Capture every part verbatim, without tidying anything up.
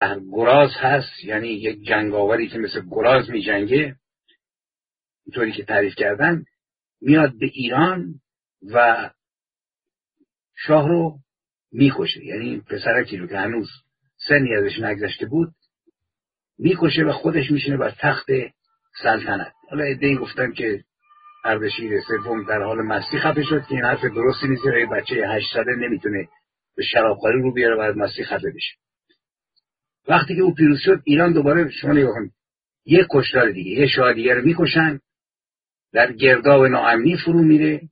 گراز هست، یعنی یک جنگاوری که مثل گراز می جنگه، اینطوری که تعریف کردن، میاد به ایران و شاه رو میکشه. یعنی پسرکی رو که هنوز سنی ازش نگذشته بود میکشه و خودش میشینه بر تخت سلطنت. حالا عده‌ای گفتن که اردشیر سوم در حال مستی خفه شد که این حرف درستی نیست، یه بچه هشت ساله نمیتونه به شرابخوری رو بیاره و از مستی خفه بشه. وقتی که او پیروز شد، ایران دوباره شما نگاه کنید یک کشتار دیگه، یه شاه دیگه رو میکشن، در گرداب ناامنی فرو میره،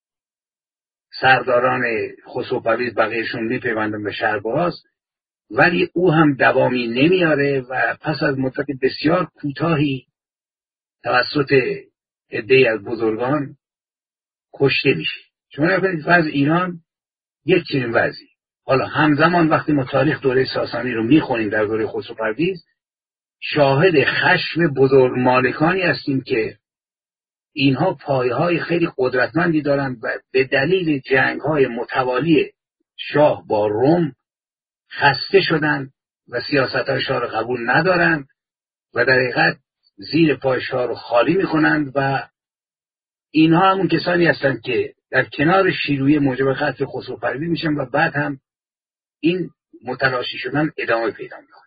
سرداران خسرو پرویز بقیهشون میپیوندن به شهرباز، ولی او هم دوامی نمیاره و پس از مدت بسیار کوتاهی توسط عده‌ای از بزرگان کشته میشه. شما نگاه کنید وضع ایران یک چنین وضعی. حالا همزمان وقتی ما تاریخ دوره ساسانی رو میخونیم در دوره خسرو پرویز، شاهد خشم بزرگ مالکانی هستیم که اینها پایه‌های خیلی قدرتمندی دارند و به دلیل جنگ‌های متوالی شاه با روم خسته شدند و سیاست‌های شاه رو قبول ندارند و در حقیقت زیر پای شاه رو خالی می‌کنند و اینها همون کسانی هستند که در کنار شیرویه موجب قتل خسرو پرویز میشن و بعد هم این متلاشی شدن ادامه پیدا می‌کنه.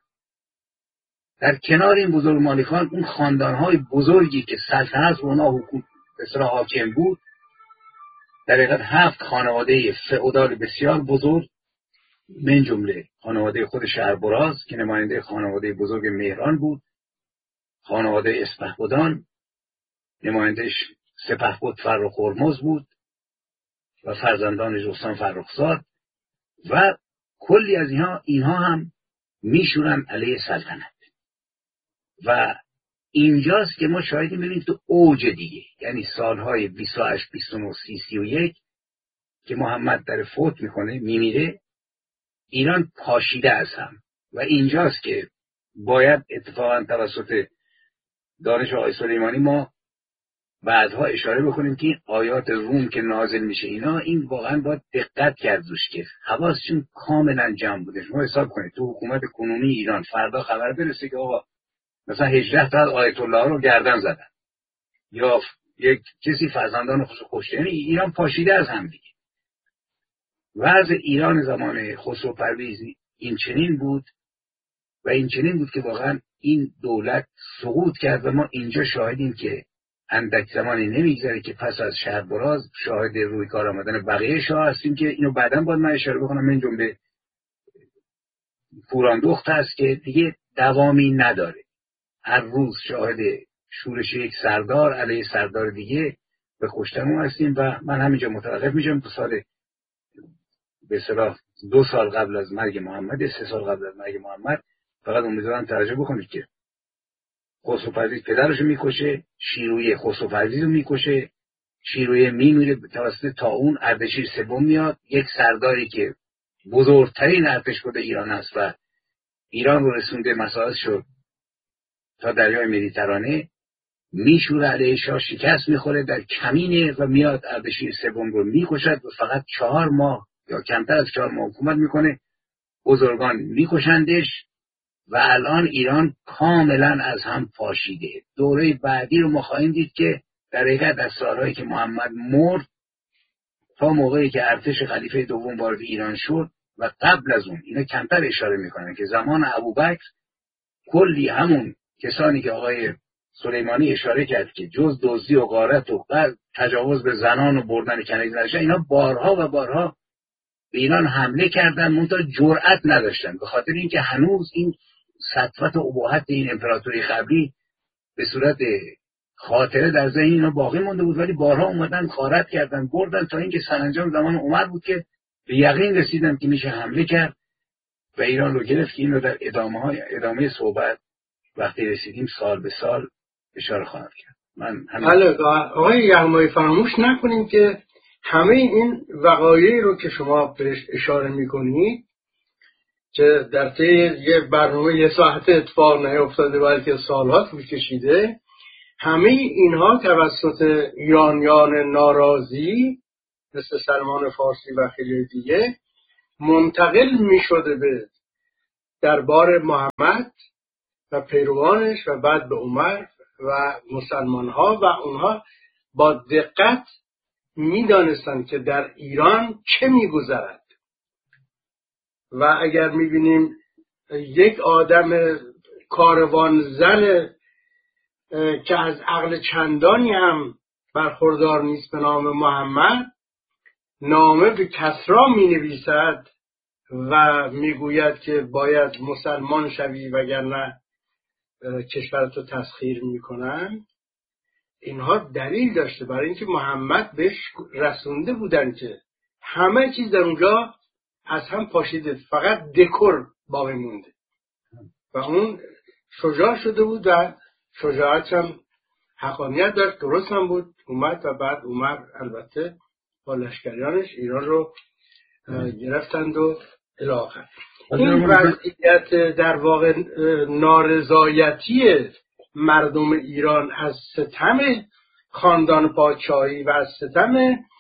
در کنار این بزرگ مالکان اون خاندان‌های بزرگی که سلطنت رو اونا حکومت به اصطلاح حاکم بود، در حقیقت هفت خانواده فئودال بسیار بزرگ، من جمله خانواده خود شهربراز که نماینده خانواده بزرگ مهران بود، خانواده اسپهبدان نماینده سپهبد فرخ هرمز بود و فرزندان رستم فرخزاد، و کلی از اینها اینها هم میشورن علیه سلطنت. و اینجاست که ما شاهدیم ببینید تو اوج دیگه، یعنی سالهای بیست و هشت بیست و نه سی سی و یک که محمد در فوت میکنه میمیره، ایران پاشیده از هم و اینجاست که باید اتفاقا توسط دانش آقای سلیمانی ما بعدها اشاره بکنیم که آیات روم که نازل میشه اینا، این واقعا باید دقت کرد روش که حواسشون کاملا جمع بوده. شما حساب کنید تو حکومت کنونی ایران فردا خبر برسه که آقا مثلا هجده تا از آیت الله رو گردن زدن یا یک کسی فرزندان خودش کشته، یعنی ایران پاشیده از هم دیگه. وضع ایران زمان خسرو پرویز این چنین بود و این چنین بود که واقعا این دولت سقوط کرد و ما اینجا شاهدیم که اندک زمانی نمیگذره که پس از شهربراز شاهد روی کار آمدن بقیه شاه هستیم که اینو بعداً باید من اشاره بکنم. من جمله پوراندخت هست که دیگه دوامی نداره، هر روز شاهد شورش یک سردار علیه سردار دیگه به کشتن هستیم و من همینجا متوقف میشم. تو سال به اصطلاح دو سال قبل از مرگ محمد، سه سال قبل از مرگ محمد، فقط امیدوارم توجه بکنید که خسرو پرویز پدرشو میکشه، شیرویه خسرو پرویز رو میکشه، شیرویه میمیره توسط طاعون، اردشیر سوم میاد، یک سرداری که بزرگترین ارتشکده ایران است و ایران رو رسونده مساعد شد تا دریای مدیترانه، میشوره علیه شاه، شکست میخوره در کمینه و میاد اردشیر سوم رو میکشد و فقط چهار ماه یا کمتر از چهار ماه حکومت میکنه، بزرگان میکشندش و الان ایران کاملا از هم پاشیده. دوره بعدی رو ما خواهیم دید که در حقیقت از سالهایی که محمد مرد تا موقعی که ارتش خلیفه دوم وارد ایران شد و قبل از اون، اینا کمتر اشاره میکنن که زمان ابوبکر کلی همون کسانی که آقای سلیمانی اشاره کرد که جز دزدی و غارت و تجاوز به زنان و بردن کنیز نداشتن، اینا بارها و بارها به ایران حمله کردن، منتها جرأت نداشتن به خاطر اینکه هنوز این سطوت و ابهت این امپراتوری قبلی به صورت خاطره در ذهن اینا باقی مونده بود، ولی بارها اومدن غارت کردن بردن تا اینکه سرانجام زمان عمر بود که به یقین رسیدن که میشه حمله کرد و ایران رو گرفت. که این رو در ادامه های ادامه صحبت وقتی رسیدیم سال به سال اشاره خواهم کرد. من همین آقای یغمایی فراموش نکنیم که همه این وقایعی رو که شما بهش اشاره میکنید که در طی یه برنامه یه ساعت اتفاق نیفتاده بلکه سالها طول کشیده، همه اینها توسط ایرانیان ناراضی مثل سلمان فارسی و خیلی دیگه منتقل می شده به دربار محمد و پیروانش و بعد به عمر و مسلمان ها و اونها با دقت میدانستند که در ایران چه میگذرد. و اگر میبینیم یک آدم کاروانزن که از عقل چندانی هم برخوردار نیست به نام محمد نامه به کسری مینویسد و میگوید که باید مسلمان شوی وگرنه کشورتو تسخیر میکنن، اینها دلیل داشته برای اینکه محمد بهش رسونده بودن که همه چیز در اونجا از هم پاشیده، فقط دکور باقی مونده و اون شجاع شده بود و شجاعت هم حقانیت داشت، درست هم بود. اومد و بعد عمر البته با لشکریانش ایران رو گرفتند و الی آخر. این وضعیت در واقع نارضایتی مردم ایران از ستم خاندان پادشاهی و از ستم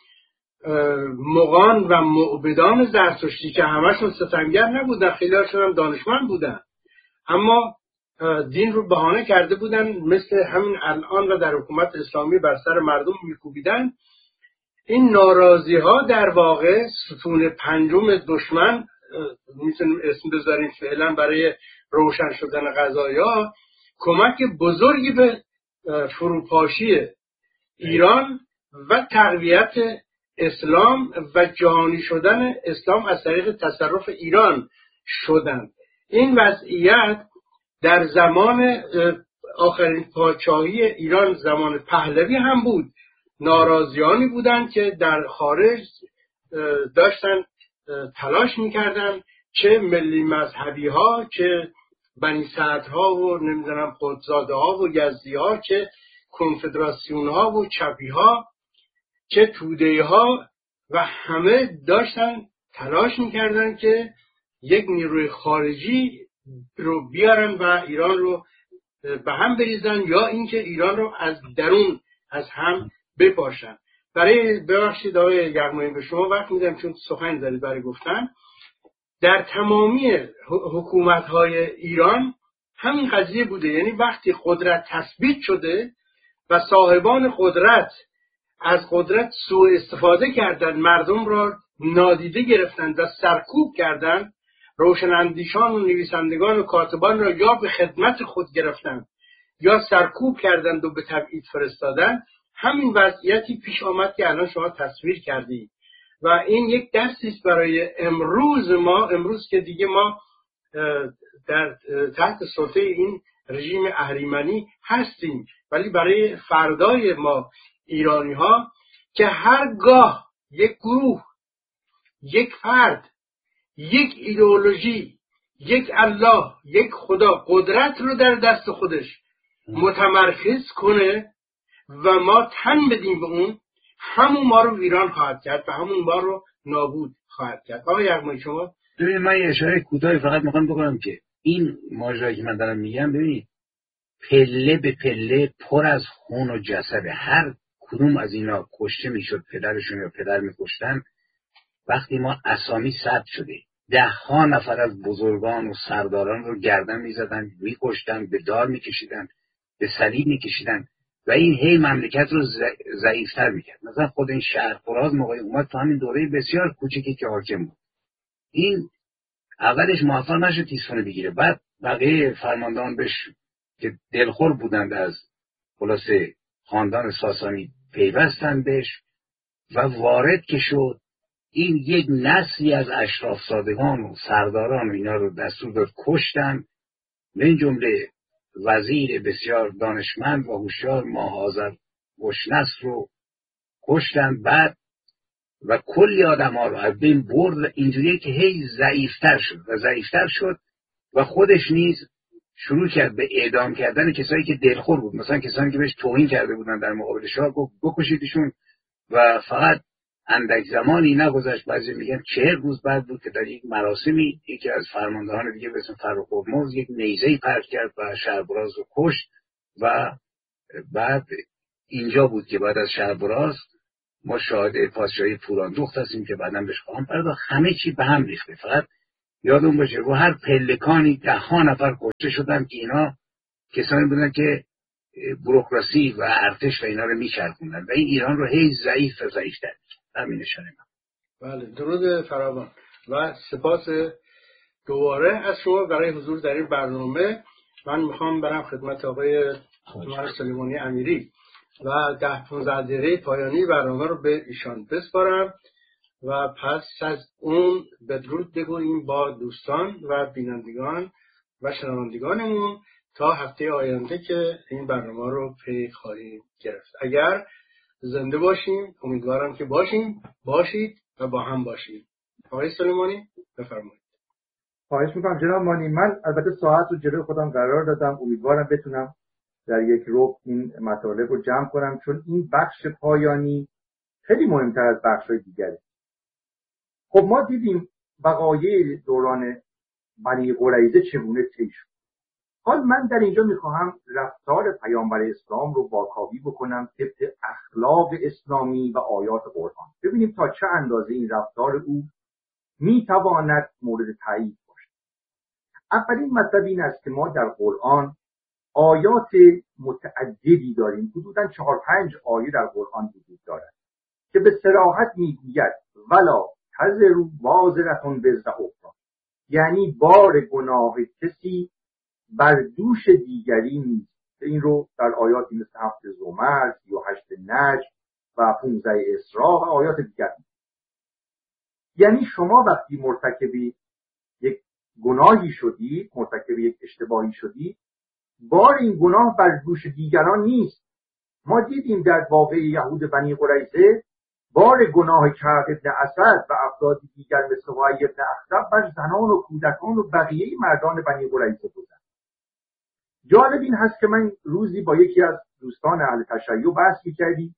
مغان و معبدان زرتشتی که همشون ستمگر نبودن، خیلی هاشون هم دانشمند بودن اما دین رو بهانه کرده بودن، مثل همین الان را در حکومت اسلامی بر سر مردم میکوبیدن. این ناراضی ها در واقع ستون پنجم دشمن میتونیم اسم بذاریم فعلا برای روشن شدن قضایا، کمک بزرگی به فروپاشی ایران و تقویت اسلام و جهانی شدن اسلام از طریق تصرف ایران شدند. این وضعیت در زمان آخرین پادشاهی ایران، زمان پهلوی هم بود. ناراضیانی بودند که در خارج داشتن تلاش میکردن، چه ملی مذهبی ها، چه بنی سعد ها و نمیدونم قدزاده ها و یزدی ها، چه کنفدراسیون ها و چپی ها، چه توده ها، و همه داشتن تلاش میکردن که یک نیروی خارجی رو بیارن و ایران رو به هم بریزن یا اینکه ایران رو از درون از هم بپاشن. برای ببخشید آقای یغمایی به شما وقت میدم چون سخن دارید برای گفتن. در تمامی حکومت‌های ایران همین قضیه بوده، یعنی وقتی قدرت تثبیت شده و صاحبان قدرت از قدرت سوء استفاده کردن، مردم را نادیده گرفتن و سرکوب کردن، روشناندیشان و نویسندگان و کاتبان را یا به خدمت خود گرفتن یا سرکوب کردند و به تبعید فرستادن، همین وضعیتی پیش آمد که الان شما تصویر کردید. و این یک درسی است برای امروز ما، امروز که دیگه ما در تحت سلطه این رژیم اهریمنی هستیم، ولی برای فردای ما ایرانی ها که هرگاه یک گروه، یک فرد، یک ایدئولوژی، یک الله، یک خدا قدرت رو در دست خودش متمرکز کنه و ما تن بدیم به اون، همون ما رو ویران خواهد کرد و همون ما رو نابود خواهد کرد. آقای یغمایی شما؟ ببینید من یه اشاره کوتاهی فقط میخوام بکنم که این ماجرایی که من دارم میگم، ببینید پله به پله پر از خون و جسد هر کدوم از اینا کشته میشد، پدرشون یا پدر میکشتن. وقتی ما اسامی ثبت شده، ده ها نفر از بزرگان و سرداران رو گردن میزدن، میکشتن، به دار میکشیدن، به صلیب میکشیدن و این هی مملکت رو ضعیفتر میکرد. مثلا خود این شهرخوراز موقعی اومد تو همین دوره بسیار کوچکی که حاکم بود، این اولش موفق نشد تیزفونه بگیره، بعد بقیه فرماندهان بهش که دلخور بودند از خلاصه خاندان ساسانی پیوستند بهش و وارد که شد، این یک نسلی از اشراف زادگان و سرداران و اینا رو دستور داد کشتن، من جمله وزیر بسیار دانشمند و هوشیار ماهازر گشنس رو کشتن بعد و کلی آدم ها رو از بین برد. اینجوریه که هی ضعیفتر شد و ضعیفتر شد و خودش نیز شروع کرد به اعدام کردن کسایی که دلخور بود، مثلا کسانی که بهش توهین کرده بودن در مقابل شاه، گفت بکشیدشون و فقط اندک زمانی نگذشت، بعضی میگن چهل روز بعد بود که در یک مراسمی یکی از فرماندهان دیگه به اسم فرخ هرمز یک نیزه‌ای پرت کرد و شهربراز رو کشت و بعد اینجا بود که بعد از شهربراز ما شاهد پادشاهی پوراندخت هستیم که بعداً بهش خواهم پرداخت. همه چی به هم ریخته، فقط یادون باشه رو هر پلکانی ده ها نفر کشته شدن که اینا کسانی بودن که بوروکراسی و ارتش و اینا رو میچرخوندن و این ایران رو هی ضعیف و ضعیف‌تر کرد. همین نشانه من. بله، درود فراوان و سپاس دوباره از شما برای حضور در این برنامه. من میخوام برم خدمت آقای عمر سلیمانی امیری و ده پونزده دقیقه پایانی برنامه رو به ایشان بسپارم و پس از اون بدرود بگوییم با دوستان و بینندگان و شنوندگانمون تا هفته آینده که این برنامه رو پی خواهیم گرفت. اگر زنده باشیم، امیدوارم که باشیم، باشید و با هم باشید. آقای سلیمانی بفرمایید. خواهش میکنم جناب مانی. من البته ساعت رو جلوی خودم قرار دادم، امیدوارم بتونم در یک ربع این مطالب رو جمع کنم، چون این بخش پایانی خیلی مهمتر از بخش‌های دیگره. خب ما دیدیم وقایع دوران بنی قریظه چگونه طی شد. حال من در اینجا میخواهم رفتار پیامبر اسلام رو واکاوی بکنم طبق اخلاق اسلامی و آیات قرآن، ببینیم تا چه اندازه این رفتار او میتواند مورد تایید باشه. اولین مطلب این است که ما در قرآن آیات متعددی داریم، حدوداً چهار پنج آیه در قرآن وجود دارد که به صراحت میگوید ولا تزر وازرة وزر اخری، یعنی بار گناه کسی بر دوش دیگری نیست. این رو در آیاتی مثل هفت زمر، سی و هشت نجم و پانزده اسراء و آیات دیگر. یعنی شما وقتی مرتکب یک گناهی شدید، مرتکب یک اشتباهی شدید، بار این گناه بر دوش دیگران نیست. ما دیدیم در واقعه یهود بنی قریظه بار گناه کعب ابن اسد و افراد دیگر مثل وحی ابن اخطب بر زنان و کودکان و بقیه مردان بنی قریظه بودند. جالب این هست که من روزی با یکی از دوستان اهل تشیع بحث می‌کردیم.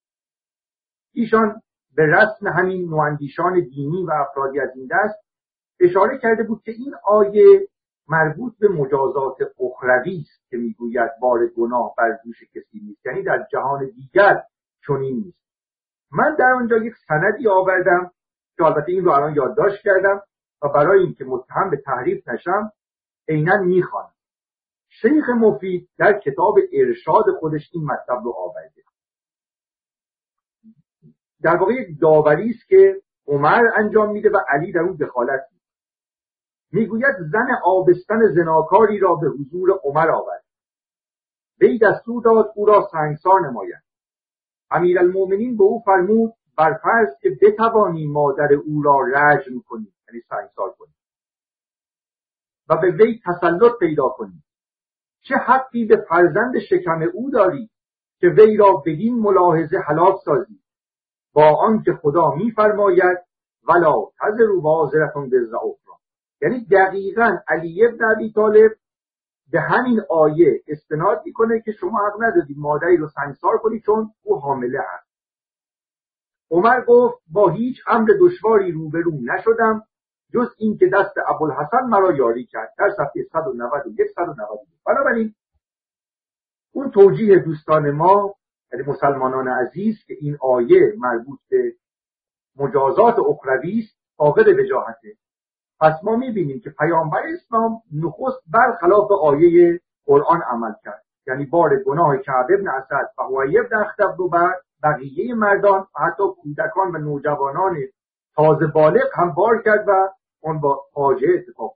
ایشان به رسم همین نواندیشان دینی و افرادی از این دست اشاره کرده بود که این آیه مربوط به مجازات اخروی است که میگوید بار گناه بر دوش کسی نیست، یعنی در جهان دیگر چنین نیست. من در آنجا یک سندی آوردم که البته این رو الان یادداشت کردم و برای اینکه متهم به تحریف نشم عیناً میخوانم. شیخ مفید در کتاب ارشاد خودش این مطلب رو آورده. در واقع یک داوری است که عمر انجام میده و علی در اون دخالت میده. میگوید زن آبستن زناکاری را به حضور عمر آورد. وی دستور داد او را سنگسار نماید. امیرالمومنین به او فرمود بر فرض که بتوانی مادر او را رجم کنی، یعنی سنگسار کنی، و به وی تسلط پیدا کنی، چه حقی به فرزند شکم او داری که وی را بدین ملاحظه هلاک سازی، با آنکه خدا می‌فرماید ولا تزر وازرة وزر اخری. یعنی دقیقاً علی بن ابی طالب به همین آیه استناد میکنه که شما حق ندادید مادری رو سنگسار کنید چون او حامله است. عمر گفت با هیچ امر دشواری روبرو نشدم جز این که دست ابوالحسن مرا یاری کرد، در صفحه صد و نود و یک صد و نود و دو. بنابراین اون توجیه دوستان ما، یعنی مسلمانان عزیز، که این آیه مربوط به مجازات اخروی است فاقد وجاهته. پس ما میبینیم که پیامبر اسلام نخست برخلاف آیه قرآن عمل کرد، یعنی بار گناه کعب ابن اسد و حوی ابن اخطب رو بر بقیه مردان و حتی کودکان و نوجوانان تازه بالغ هم بار کرد و اون با فاجعه اتفاق.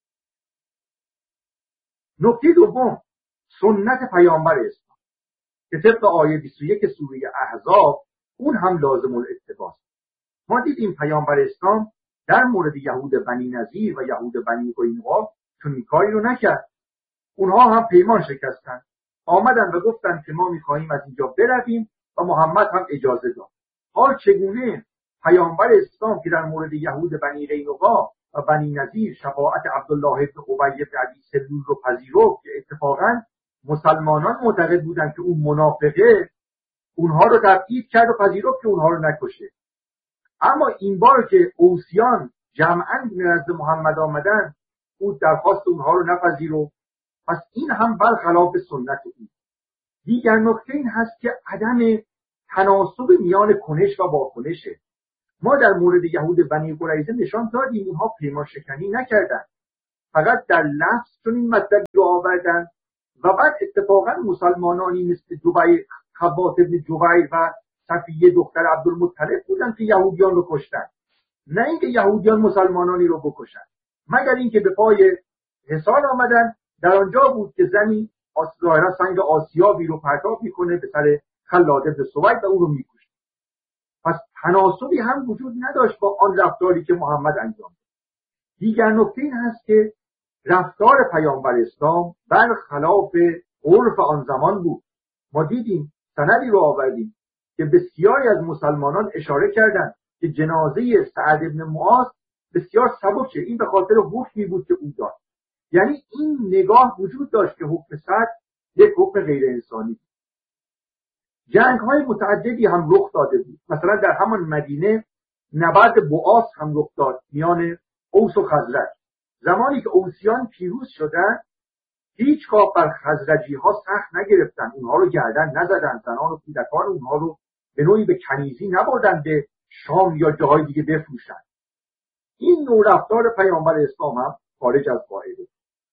نکته دوم، سنت پیامبر اسلام که طبق آیه بیست و یک سوره احزاب اون هم لازم الاتباست. ما دیدیم پیامبر اسلام در مورد یهود بنی نظیر و یهود بنی قینقاع چون کاری رو نکرد. اونها هم پیمان شکستن، آمدن و گفتن که ما میخواهیم از اینجا برویم و محمد هم اجازه داد. حال چگونه پیامبر اسلام که در مورد یهود بنی قینقاع و بنی نظیر شفاعت عبدالله بن ابی بن ابی سلول رو پذیرفت که اتفاقا مسلمانان معتقد بودن که اون منافقه، اونها رو تبعید کرد و پذیرفت که اونها رو نکشه. اما این بار که اوسیان جمعاً نزد محمد آمدن، او درخواست اونها رو نپذیرفت. پس این هم برخلاف سنت او. دیگر نکته این هست که عدم تناسب میان کنش و واکنشه. ما در مورد یهود بنی قریظه نشان دادیم اونها پیمان شکنی نکردن، فقط در لفظ چون این مطلب رو آوردن و بعد اتفاقا مسلمانانی مثل جبیر، خبات ابن جبیر و صفیه دختر عبدالمطلب بودن که یهودیان رو کشتن، نه اینکه یهودیان مسلمانانی رو بکشن، مگر اینکه به پای حصار آمدن. در آنجا بود که زنی ظاهرا سنگ آسیابی رو پرتاب میکنه به سر خلاد ابن سوید و اون رو میکشه. پس تناسبی هم وجود نداشت با آن رفتاری که محمد انجام داد. دیگر نکته این هست که رفتار پیامبر اسلام برخلاف عرف آن زمان بود. ما دیدیم، سندی رو آوردیم که بسیاری از مسلمانان اشاره کردند که جنازه سعد ابن معاذ بسیار سبکه، این به خاطر حکمی بود که او داد. یعنی این نگاه وجود داشت که حکم سعد یک حکم غیر انسانی. جنگ های متعددی هم رخ داده بود. مثلا در همان مدینه نبرد بؤاس هم رخ داد میان اوس و خزرج. زمانی که اوسیان پیروز شدن هیچگاه بر خزرجی ها سخت نگرفتن، اونها رو گردن نزدن، زنان و کودکان اونها رو به نوعی به کنیزی نبردن به شام یا جاهای دیگه بفروشن. این نوع رفتار پیامبر اسلام هم خارج از قاعده.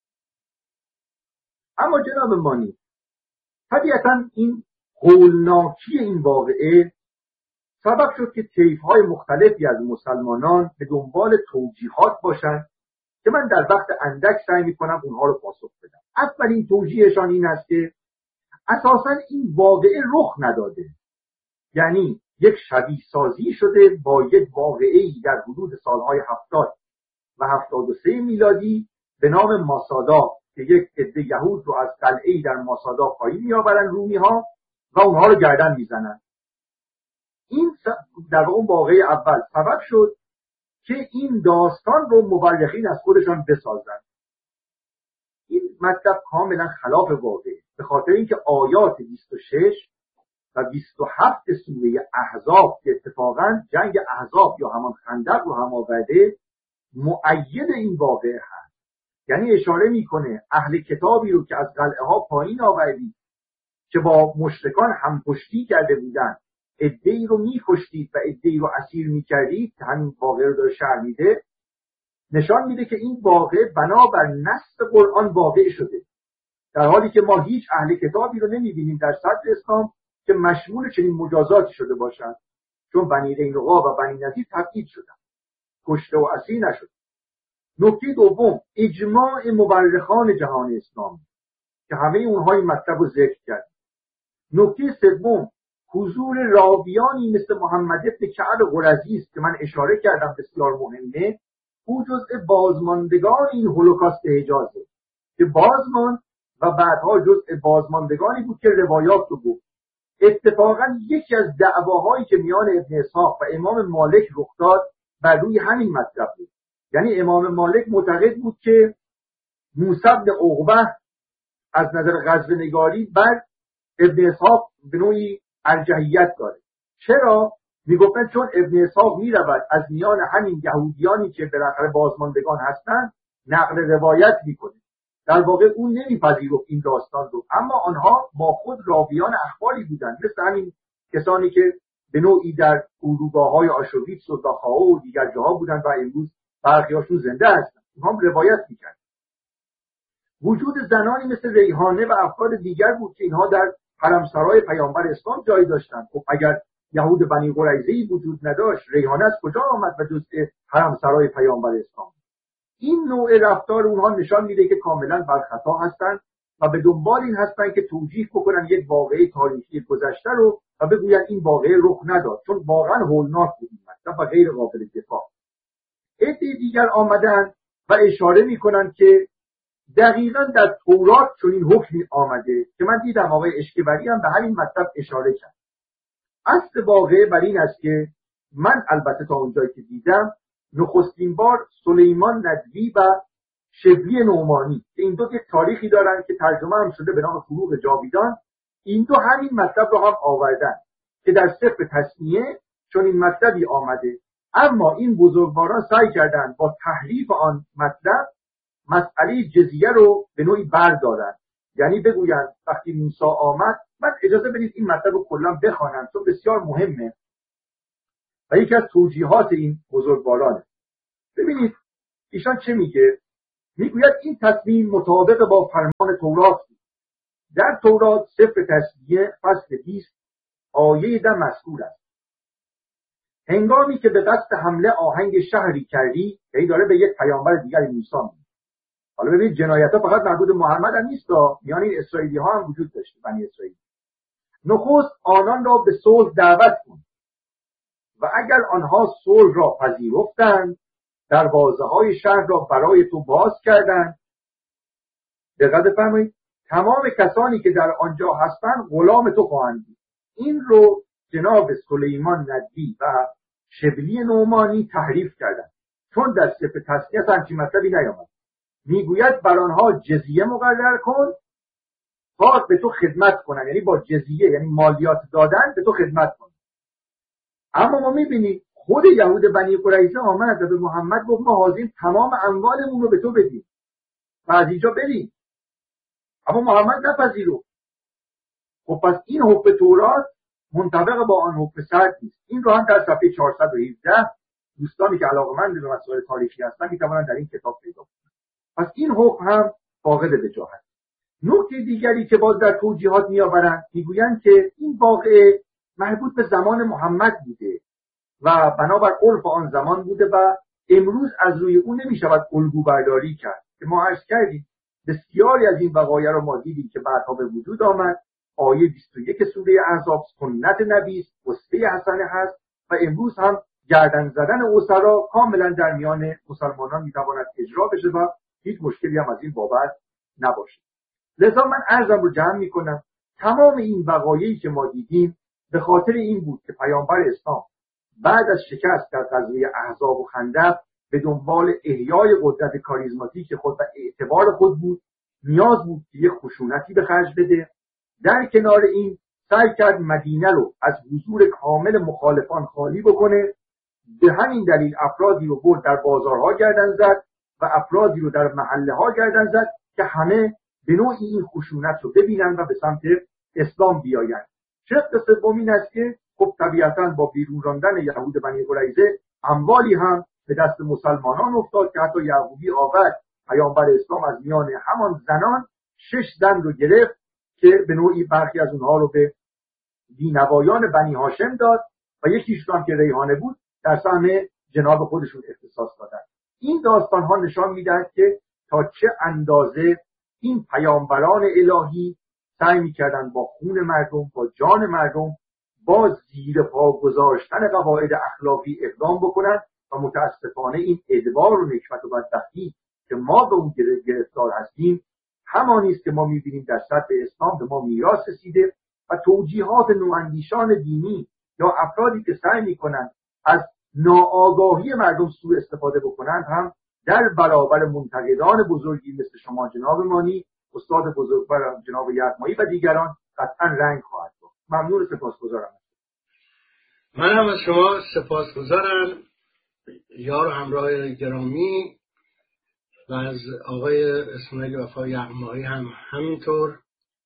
اما جناب مانی، طبیعتا این هولناکی این واقعه سبب شد که طیف‌های مختلفی از مسلمانان به دنبال توجیهات باشند که من در وقت اندک سعی می‌کنم اونها رو پاسخ بدم. اولین توجیهشان این است که اساساً این واقعه رخ نداده، یعنی یک شبیه سازی شده با یک واقعه‌ای در حدود سالهای هفتاد و هفتاد و سه میلادی به نام ماسادا که یک عده یهود رو از قلعه‌ای در ماسادا پایین میآورن رومی‌ها و اونها رو گردن میزنن. این در اون واقعه اول سبب شد که این داستان رو مورخین از خودشان بسازن. این مطلب کاملا خلاف واقعه، به خاطر اینکه آیات بیست و شش و بیست و هفت سوره احزاب که اتفاقا جنگ احزاب یا همان خندق رو هم آورده مؤید این واقعه هست. یعنی اشاره میکنه اهل کتابی رو که از قلعه ها پایین آوردید که با مشرکان همپشتی کرده بودن، عده‌ای رو می‌کشتید و عده‌ای رو اسیر می‌کردید که همین واقعه رو داره شرح میده، نشان میده که این واقعه بنابر نص قرآن واقع شده، در حالی که ما هیچ اهل کتابی رو نمی‌بینیم در صدر اسلام که مشمول چنین مجازاتی شده باشند، چون بنی قینقاع و بنی نضیر تبعید شدن، کشته و اسیر نشد. نکته دوم، اجماع مورخان جهان اسلام که همه اونها این مطلب رو ذکر کرد. نکته سوم، حضور راویانی مثل محمد بن کعب قرظی است که من اشاره کردم بسیار مهمه. او جزء بازماندگان این هولوکاست حجازه که بازماند و بعدها جزء بازماندگانی بود که روایات رو گفت. اتفاقا یکی از دعواهایی که میان ابن اسحاق و امام مالک رخ داد بر روی همین مطلب بود. یعنی امام مالک معتقد بود که موسی بن عقبه از نظر غزوه‌نگاری بر ابن اسحاق به نوعی ارجحیت داره. چرا؟ میگفتن چون ابن اسحاق میرود از میان همین یهودیانی که بالاخره بازماندگان هستند نقل روایت میکنه. در واقع اون نمیپذیرفت این داستان رو، اما آنها با خود راویان اخباری بودند، مثل همین کسانی که به نوعی در اردوگاه‌های آشویتس و داخاو و دیگر جاها بودند و امروز برخیاشون زنده هستند. اونها هم روایت میکرد. وجود زنانی مثل ریحانه و افراد دیگر بود که اینها در حرمسرای پیامبر اسلام جای داشتند. خب اگر یهود بنی قریظه‌ای وجود نداشت، ریحانه از کجا آمد و جزء حرمسرای پیامبر اسلام؟ این نوع رفتار اونها نشان میده که کاملا بر خطا هستند و به دنبال این هستند که توجیه بکنن یک واقعه تاریخی گذشته رو و بگوین این واقعه رخ نداد، چون واقعا هولناک بود و غیر قابل دفاع. عده دیگر آمدن و اشاره میکنن که دقیقاً در تورات چنین حکمی آمده که من دیدم آقای اشکبری هم به همین مطلب اشاره کرد. اصل واقعه بر این است که من البته تا اونجایی که دیدم نخستین بار سلیمان ندوی و شبلی نعمانی که این دو یک تاریخی دارن که ترجمه هم شده به نام فروغ جاویدان، این دو همین مطلب رو هم آوردن که در سفر تسمیه چون این مطلبی آمده، اما این بزرگواران سعی کردند با تحریف آن مطلب مسئله جزیه رو به نوعی بردارن. یعنی بگویند وقتی موسی آمد، من اجازه بدید این مطلب رو کلا بخوانم چون بسیار مهمه. و یکی از توجیهات این بزرگوارانه. ببینید ایشان چه میگه؟ میگوید این تصمیم مطابق با فرمان تورات بود. در تورات سفر تثنیه فصل بیست آیه ده مذکور است: هنگامی که به قصد حمله آهنگ شهری کردی، یعنی داره به یک پیامبر دیگری موسی میگه. حالا ببینید جنایت‌ها فقط مربوط به محمد هم نیست، میان این اسرائیلی‌ها هم وجود داشته، بنی اسرائیل. نخست آنان را به صلح دعوت کن و اگر آنها صلح را پذیرفتند، دروازه‌های شهر را برای تو باز کردند. دقت بفرمایید، تمام کسانی که در آنجا هستند غلام تو خواهند بود. این رو جناب سلیمان ندوی و شبلی نعمانی تحریف کردند، چون در سفر تثنیه همچین مطلبی نیامد. میگوید بر آنها جزیه مقرر کن تا به تو خدمت کنن، یعنی با جزیه یعنی مالیات دادن به تو خدمت کنن. اما ما میبینیم خود یهود بنی قریظه آمد و به محمد گفت ما حاضریم تمام اموالمون رو به تو بدیم و از اینجا بریم، اما محمد نپذیرفت. خب پس این حکم تورات منطبق با آن حکم سرد نیست. این رو هم در صفحه چهارصد و هفده دوستانی که علاقه‌مند به مسائل تاریخی هستن میتوانند در این کتاب پیدا کنند. پس این حکم هم فاقد وجاهت. نکته دیگری که باز در توجیهات میآورند میگویند که این واقعه مربوط به زمان محمد بوده و بنابر عرف آن زمان بوده و امروز از روی اون نمیشود الگو برداری کرد که ما عرض کردیم بسیاری از این وقایع رو ما دیدیم که بعدها به وجود آمد. آیه بیست و یک سوره احزاب سنت نبی است، اسوه حسنه هست و امروز هم گردن زدن اسرا کاملا در میان مسلمانان میتواند اجرا بشه و هیچ مشکلی هم از این بابت نباشه. لذا من عرضم رو جمع میکنم، تمام این وقایعی که ما دیدیم به خاطر این بود که پیامبر اسلام بعد از شکست در غزوه احزاب و خندق به دنبال احیای قدرت کاریزماتیک خود و اعتبار خود بود، نیاز بود که یک خشونتی به خرج بده. در کنار این سعی کرد مدینه رو از حضور کامل مخالفان خالی بکنه. به همین دلیل افرادی رو برد در بازارها گردن زد و افرادی رو در محله ها گردن زد که همه به نوعی این خشونت رو ببینن و به سمت اسلام بیایند. شق سوم این است که خب طبیعتاً با بیرون راندن یهود بنی قریظه اموالی هم به دست مسلمانان افتاد که حتی یعقوبی آورد پیامبر اسلام از میان همان زنان شش زن رو گرفت که به نوعی برخی از اونها رو به بینوایان بنی هاشم داد و یکیشون هم که ریحانه بود در سهم جناب خودشون اختصاص دادن. این داستان ها نشان میدهد که تا چه اندازه این پیامبران الهی سعی میکردن با خون مردم، با جان مردم، با زیر پا گذاشتن قواعد اخلاقی اقدام بکنن و متاسفانه این ادبار و نکبت و بدبختی که ما به اون گرفتار هستیم همانی است که ما میبینیم در سطح اسلام به ما میراث رسیده و توجیهات نواندیشان دینی یا افرادی که سعی میکنن از ناآگاهی مردم سوء استفاده بکنند هم در برابر منتقدان بزرگی مثل شما جناب مانی، استاد بزرگوار جناب یغمایی و دیگران قطعا رنگ خواهد بود. ممنون، سپاسگزارم. من هم از شما سپاسگزارم یار همراه گرامی و از آقای اسماعیل وفا یغمایی هم همینطور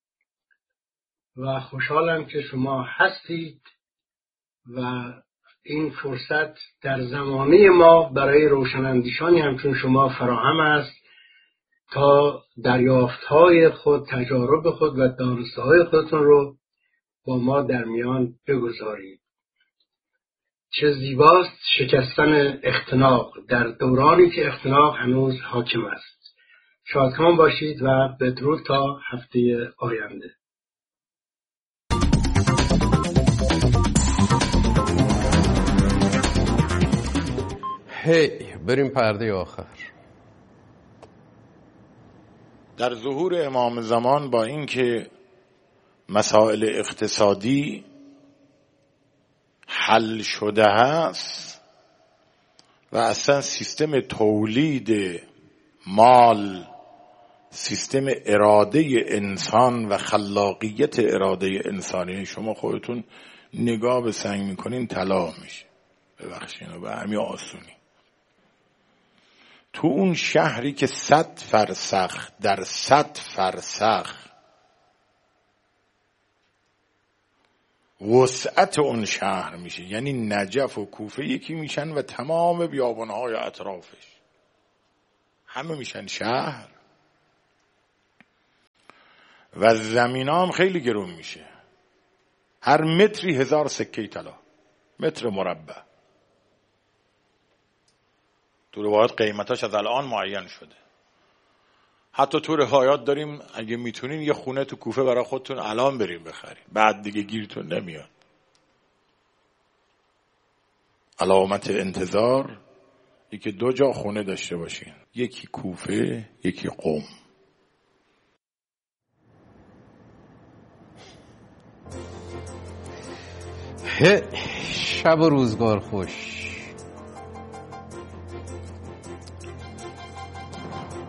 و خوشحالم که شما هستید و این فرصت در زمانه ما برای روشناندیشانی همچون شما فراهم است تا دریافت‌های خود، تجارب خود و دانسته‌های خودتون رو با ما در میان بگذارید. چه زیباست شکستن اختناق در دورانی که اختناق هنوز حاکم است. شادکام باشید و بدرود تا هفته آینده. هی بریم پرده آخر. در ظهور امام زمان با اینکه مسائل اقتصادی حل شده است و اصلا سیستم تولید مال، سیستم اراده انسان و خلاقیت اراده انسانی، شما خودتون نگاه به سنگ میکنین طلا میشه، ببخشین و به همین آسونی. تو اون شهری که صد فرسخ در صد فرسخ وسعت اون شهر میشه. یعنی نجف و کوفه یکی میشن و تمام بیابانهای اطرافش همه میشن شهر و زمین هم خیلی گرون میشه. هر متری هزار سکه طلا، متر مربع. تو روایات قیمتاش از الان معین شده. حتی تو روایات داریم اگه میتونین یه خونه تو کوفه برای خودتون الان بریم بخرین، بعد دیگه گیرتون نمیاد. علامت انتظار یکی دو جا خونه داشته باشین، یکی کوفه یکی قم. شب و روزگار خوش.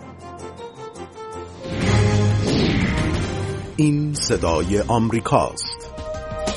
این صدای آمریکاست.